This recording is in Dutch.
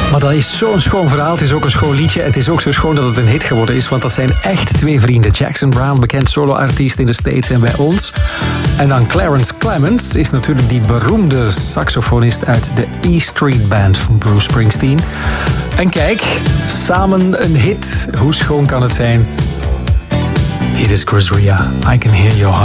Maar dat is zo'n schoon verhaal. Het is ook een schoon liedje. Het is ook zo schoon dat het een hit geworden is. Want dat zijn echt twee vrienden. Jackson Browne, bekend solo-artiest in de States en bij ons. En dan Clarence Clemons is natuurlijk die beroemde saxofonist uit de E Street Band van Bruce Springsteen. En kijk, samen een hit. Hoe schoon kan het zijn? Hier is Chris Ria. I Can Hear Your Heart.